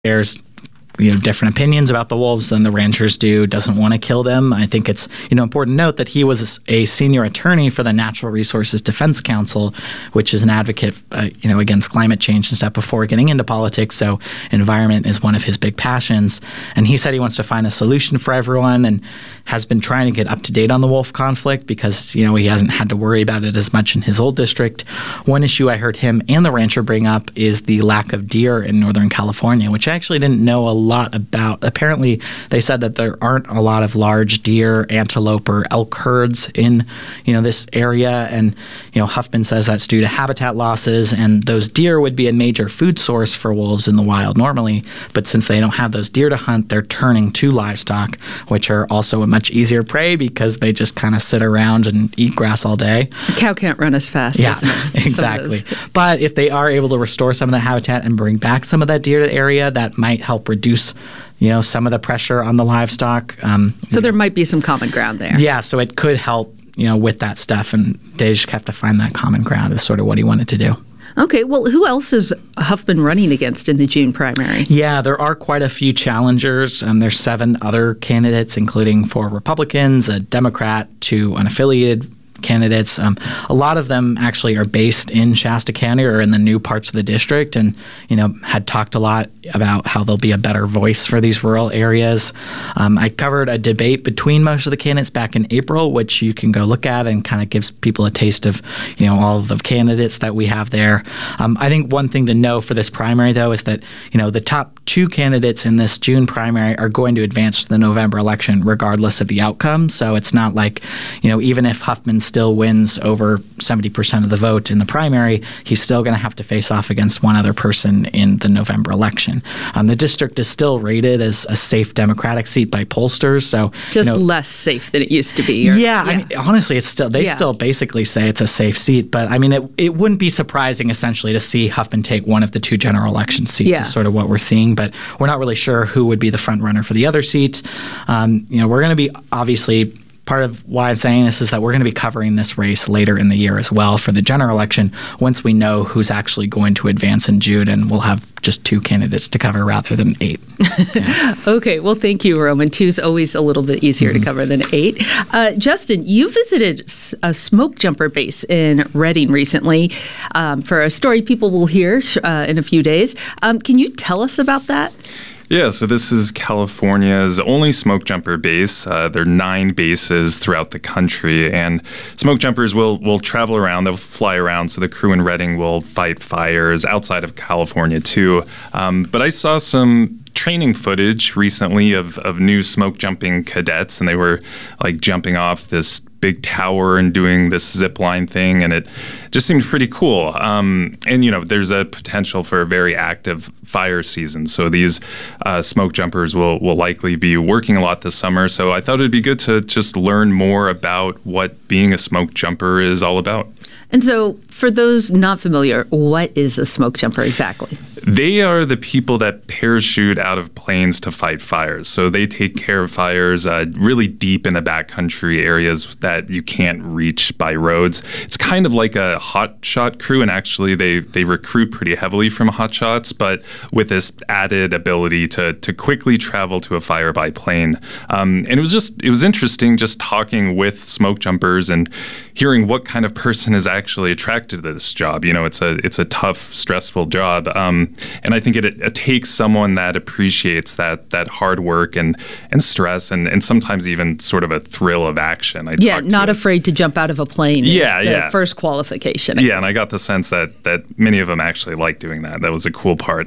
There's different opinions about the wolves than the ranchers do, doesn't want to kill them. I think it's, important to note that he was a senior attorney for the Natural Resources Defense Council, which is an advocate, against climate change and stuff before getting into politics. So environment is one of his big passions. And he said he wants to find a solution for everyone and has been trying to get up to date on the wolf conflict because, he hasn't had to worry about it as much in his old district. One issue I heard him and the rancher bring up is the lack of deer in Northern California, which I actually didn't know a lot about. Apparently, they said that there aren't a lot of large deer, antelope, or elk herds in, this area. And, Huffman says that's due to habitat losses, and those deer would be a major food source for wolves in the wild normally. But since they don't have those deer to hunt, they're turning to livestock, which are also a much easier prey because they just kind of sit around and eat grass all day. A cow can't run as fast. Yeah, exactly. But if they are able to restore some of the habitat and bring back some of that deer to the area, that might help reduce some of the pressure on the livestock. So there might be some common ground there. Yeah, so it could help, with that stuff. And they just have to find that common ground is sort of what he wanted to do. Okay, well, who else is Huffman running against in the June primary? Yeah, there are quite a few challengers. There's 7 other candidates, including 4 Republicans, a Democrat, 2 unaffiliated candidates. A lot of them actually are based in Shasta County or in the new parts of the district and, had talked a lot about how there'll be a better voice for these rural areas. I covered a debate between most of the candidates back in April, which you can go look at and kind of gives people a taste of, all of the candidates that we have there. I think one thing to know for this primary, though, is that, the top 2 candidates in this June primary are going to advance to the November election regardless of the outcome. So it's not like, even if Huffman still wins over 70% of the vote in the primary, he's still going to have to face off against one other person in the November election. The district is still rated as a safe Democratic seat by pollsters, so just less safe than it used to be. Yeah, I mean, honestly, it's still still basically say it's a safe seat, but I mean, it wouldn't be surprising essentially to see Huffman take one of the 2 general election seats. Is sort of what we're seeing, but we're not really sure who would be the front runner for the other seat. We're going to be obviously. Part of why I'm saying this is that we're going to be covering this race later in the year as well for the general election once we know who's actually going to advance in June, and we'll have just 2 candidates to cover rather than 8. Yeah. Okay, well, thank you, Roman. 2 is always a little bit easier to cover than 8. Justin, you visited a smoke jumper base in Redding recently for a story people will hear in a few days. Can you tell us about that? Yeah, so this is California's only smoke jumper base. There are 9 bases throughout the country, and smoke jumpers will travel around. They'll fly around, so the crew in Redding will fight fires outside of California too. But I saw some training footage recently of new smoke jumping cadets, and they were like jumping off this big tower and doing this zip line thing, and it just seemed pretty cool. And there's a potential for a very active fire season, so these smoke jumpers will likely be working a lot this summer. So I thought it'd be good to just learn more about what being a smoke jumper is all about. And so, for those not familiar, what is a smoke jumper exactly? They are the people that parachute out of planes to fight fires. So they take care of fires really deep in the backcountry areas that you can't reach by roads. It's kind of like a hotshot crew, and actually they recruit pretty heavily from hotshots, but with this added ability to quickly travel to a fire by plane. And it was interesting just talking with smoke jumpers and hearing what kind of person is actually attracted to this job. It's a tough, stressful job. And I think it takes someone that appreciates that hard work and stress and sometimes even sort of a thrill of action. Not afraid to jump out of a plane. The first qualification. And I got the sense that many of them actually like doing that. That was a cool part.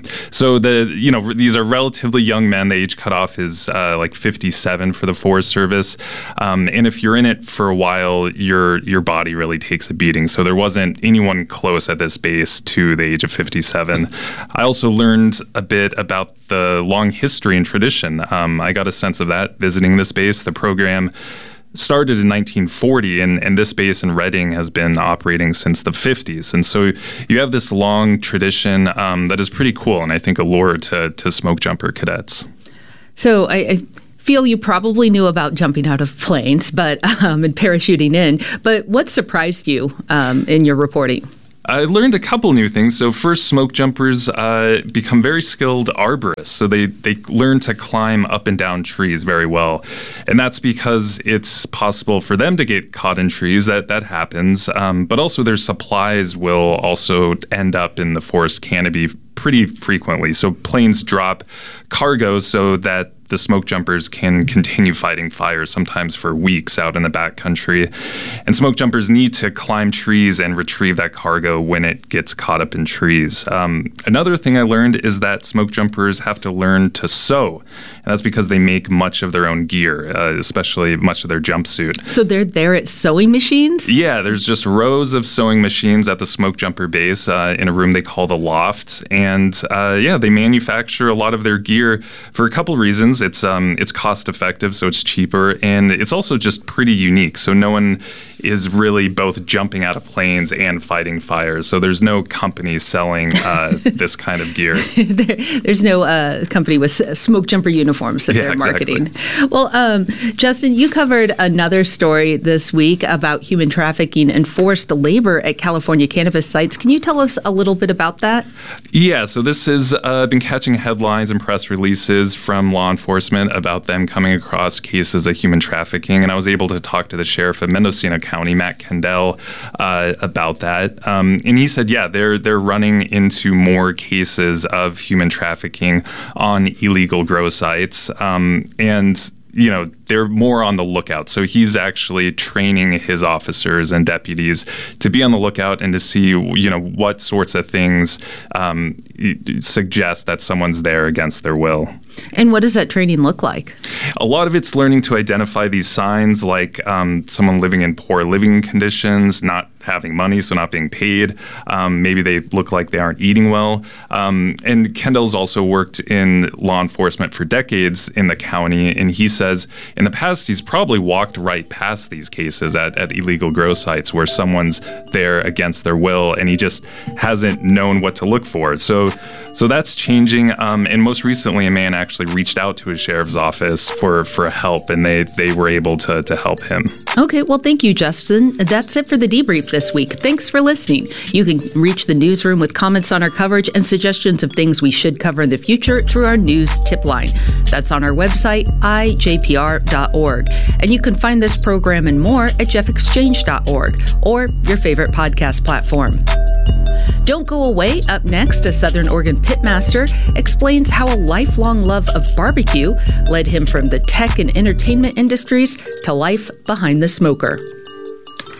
So these are relatively young men. The age cutoff is like 57 for the Forest Service. And if you're in it for a while, your body really takes a beating. So there wasn't anyone close at this base to the age of 57. I also learned a bit about the long history and tradition. I got a sense of that visiting this base. The program started in 1940, and this base in Redding has been operating since the 50s. And so you have this long tradition that is pretty cool, and I think allure to smoke jumper cadets. So I feel you probably knew about jumping out of planes and parachuting in, but what surprised you in your reporting? I learned a couple new things. So first, smoke jumpers become very skilled arborists. So they learn to climb up and down trees very well. And that's because it's possible for them to get caught in trees. That happens. But also their supplies will also end up in the forest canopy pretty frequently. So planes drop cargo so that the smoke jumpers can continue fighting fires, sometimes for weeks out in the backcountry. And smoke jumpers need to climb trees and retrieve that cargo when it gets caught up in trees. Another thing I learned is that smoke jumpers have to learn to sew. And that's because they make much of their own gear, especially much of their jumpsuit. So they're there at sewing machines? Yeah, there's just rows of sewing machines at the smoke jumper base in a room they call the loft. And they manufacture a lot of their gear for a couple reasons. It's cost effective, so it's cheaper, and it's also just pretty unique. So no one is really both jumping out of planes and fighting fires. So there's no company selling this kind of gear. There's no company with smoke jumper uniforms that they're marketing. Well, Justin, you covered another story this week about human trafficking and forced labor at California cannabis sites. Can you tell us a little bit about that? Yeah, so this has been catching headlines and press releases from law enforcement about them coming across cases of human trafficking. And I was able to talk to the sheriff of Mendocino County, Matt Kendall, about that. And he said, they're running into more cases of human trafficking on illegal grow sites. And they're more on the lookout. So he's actually training his officers and deputies to be on the lookout and to see, what sorts of things suggest that someone's there against their will. And what does that training look like? A lot of it's learning to identify these signs, like someone living in poor living conditions, not having money, so not being paid. Maybe they look like they aren't eating well. And Kendall's also worked in law enforcement for decades in the county, and he says in the past he's probably walked right past these cases at illegal grow sites where someone's there against their will, and he just hasn't known what to look for. So that's changing. And most recently, a man actually reached out to his sheriff's office for help, and they were able to help him. Okay, well, thank you, Justin. That's it for the debrief this week. Thanks for listening. You can reach the newsroom with comments on our coverage and suggestions of things we should cover in the future through our news tip line. That's on our website, ijpr.org. And you can find this program and more at jeffexchange.org or your favorite podcast platform. Don't go away. Up next, a Southern Oregon pitmaster explains how a lifelong love of barbecue led him from the tech and entertainment industries to life behind the smoker.